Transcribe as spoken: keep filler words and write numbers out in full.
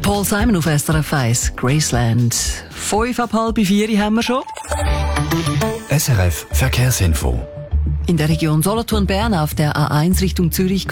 Paul Simon auf S R F eins, Graceland. Fünf ab halb vier haben wir schon. S R F Verkehrsinfo. In der Region Solothurn-Bern auf der A eins Richtung Zürich